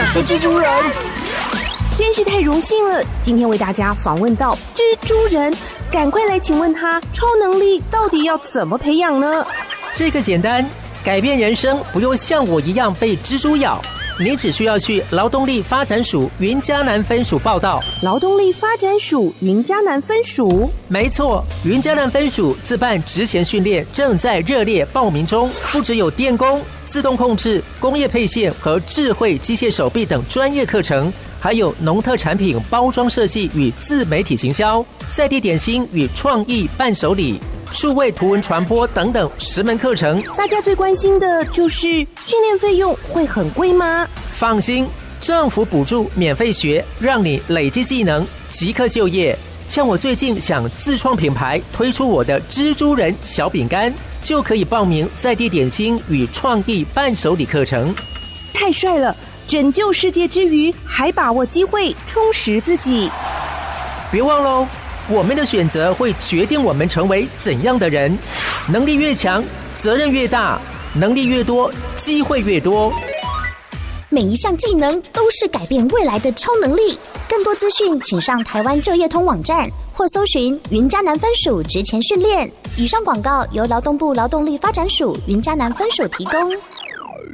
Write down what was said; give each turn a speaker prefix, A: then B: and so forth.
A: 是蜘蛛人。
B: 真是太荣幸了！今天为大家访问到蜘蛛人，赶快来请问他超能力到底要怎么培养呢？
C: 这个简单，改变人生不用像我一样被蜘蛛咬，你只需要去劳动力发展署云嘉南分署报到。
B: 劳动力发展署云嘉南分署，
C: 没错，云嘉南分署自办职前训练正在热烈报名中，不只有电工、自动控制、工业配线和智慧机械手臂等专业课程，还有农特产品包装设计与自媒体行销、在地点心与创意伴手礼、数位图文传播等等10门课程。
B: 大家最关心的就是训练费用会很贵吗？
C: 放心，政府补助免费学，让你累积技能，即刻就业。像我最近想自创品牌，推出我的蜘蛛人小饼干，就可以报名在地点心与创意伴手礼课程。
B: 太帅了！拯救世界之余，还把握机会充实自己。
C: 别忘喽，我们的选择会决定我们成为怎样的人。能力越强，责任越大；能力越多，机会越多。
D: 每一项技能都是改变未来的超能力。更多资讯请上台湾就业通网站或搜寻云嘉南分署职前训练。以上广告由劳动部劳动力发展署云嘉南分署提供。